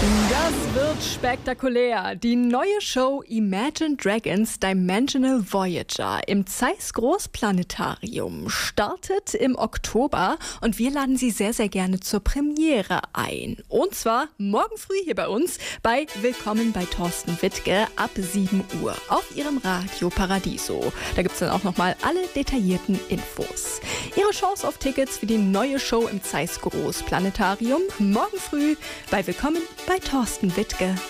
Das wird spektakulär. Die neue Show Imagine Dragons Dimensional Voyager im Zeiss Großplanetarium startet im Oktober und wir laden Sie sehr, sehr gerne zur Premiere ein. Und zwar morgen früh hier bei uns bei Willkommen bei Thorsten Wittke ab 7 Uhr auf Ihrem Radio Paradiso. Da gibt es dann auch nochmal alle detaillierten Infos. Ihre Chance auf Tickets für die neue Show im Zeiss Großplanetarium morgen früh bei Willkommen bei Thorsten Wittke